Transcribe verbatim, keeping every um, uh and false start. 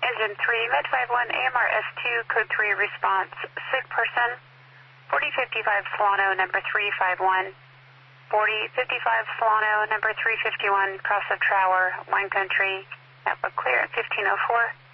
Engine three, Med five one, A M R S two, code three, response, sick person, forty fifty-five Solano, number three five one, forty fifty-five Solano, number three fifty-one, cross the Trower, wine country, network clear at fifteen oh four.